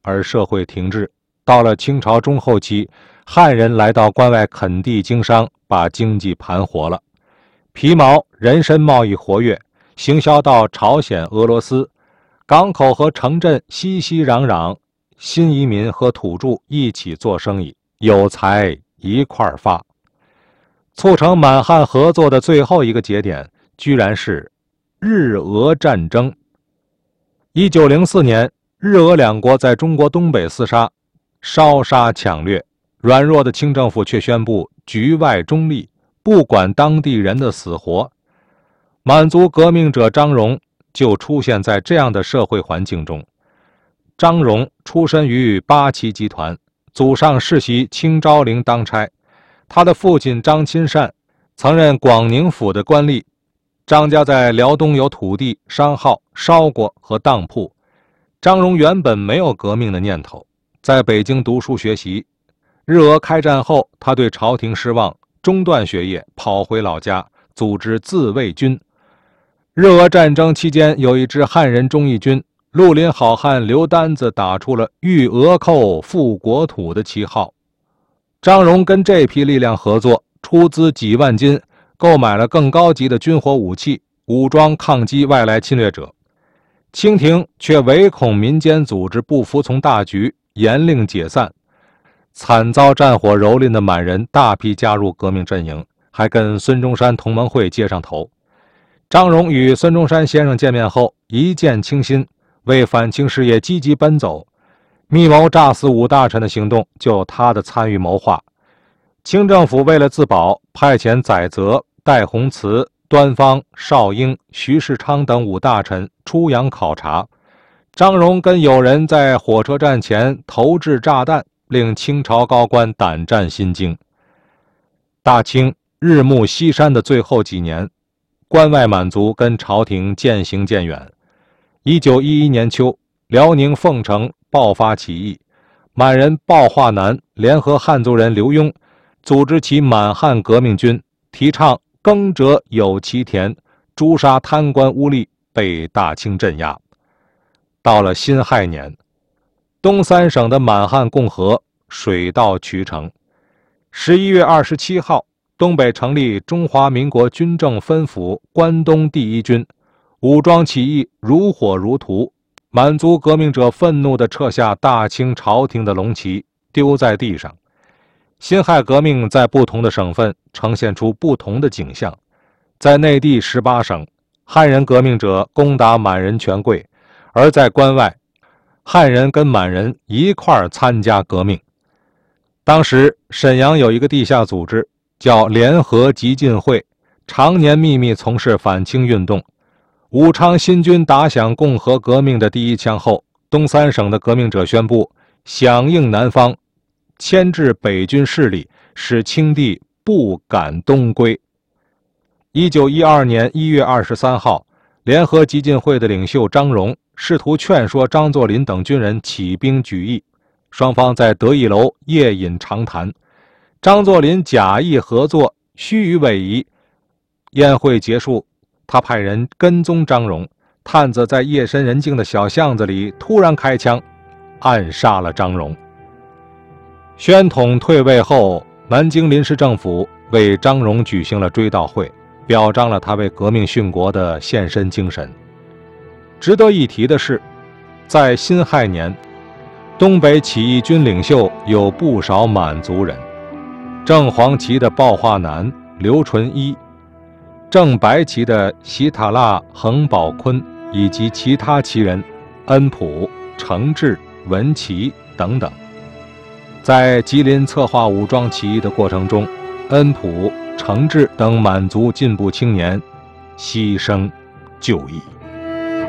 而社会停滞。到了清朝中后期，汉人来到关外垦地经商，把经济盘活了。皮毛、人参贸易活跃，行销到朝鲜、俄罗斯，港口和城镇熙熙攘攘，新移民和土著一起做生意，有财一块儿发。促成满汉合作的最后一个节点，居然是日俄战争。1904年，日俄两国在中国东北厮杀，烧杀抢掠，软弱的清政府却宣布局外中立，不管当地人的死活。满族革命者张荣就出现在这样的社会环境中。张荣出身于八旗集团，祖上世袭清昭陵当差，他的父亲张亲善曾任广宁府的官吏。张家在辽东有土地、商号、烧锅和当铺。张荣原本没有革命的念头，在北京读书学习。日俄开战后，他对朝廷失望，中断学业，跑回老家，组织自卫军。日俄战争期间，有一支汉人忠义军，绿林好汉刘丹子打出了御俄寇复国土的旗号。张荣跟这批力量合作，出资几万金，购买了更高级的军火武器，武装抗击外来侵略者。清廷却唯恐民间组织不服从大局，严令解散。惨遭战火蹂躏的满人大批加入革命阵营，还跟孙中山同盟会接上头。张荣与孙中山先生见面后，一见倾心，为反清事业积极奔走。密谋炸死5大臣的行动就有他的参与谋划。清政府为了自保，派遣载泽、戴洪慈、端方、邵英、徐世昌等5大臣出洋考察。张荣跟友人在火车站前投掷炸弹，令清朝高官胆战心惊。大清日暮西山的最后几年，关外满族跟朝廷渐行渐远。1911年秋，辽宁凤城爆发起义，满人鲍化南联合汉族人刘墉，组织起满汉革命军，提倡耕者有其田，诛杀贪官污吏，被大清镇压。到了辛亥年，东三省的满汉共和水到渠成。11月27号，东北成立中华民国军政分府关东第一军，武装起义如火如荼。满族革命者愤怒地撤下大清朝廷的龙旗，丢在地上。辛亥革命在不同的省份呈现出不同的景象。在内地18省，汉人革命者攻打满人权贵；而在关外，汉人跟满人一块儿参加革命。当时沈阳有一个地下组织叫联合集进会，常年秘密从事反清运动。武昌新军打响共和革命的第一枪后，东三省的革命者宣布响应南方，牵制北军势力，使清帝不敢东归。1912年1月23号，联合集进会的领袖张荣试图劝说张作霖等军人起兵举义，双方在德义楼夜饮长谈。张作霖假意合作，虚与委蛇。宴会结束，他派人跟踪张荣，探子在夜深人静的小巷子里突然开枪，暗杀了张荣。宣统退位后，南京临时政府为张荣举行了追悼会，表彰了他为革命殉国的献身精神。值得一提的是，在辛亥年，东北起义军领袖有不少满族人，正黄旗的鲍化南、刘纯一，正白旗的喜塔腊、恒宝坤以及其他旗人恩普、程志、文琪等等。在吉林策划武装起义的过程中，恩普、程志等满族进步青年牺牲就义。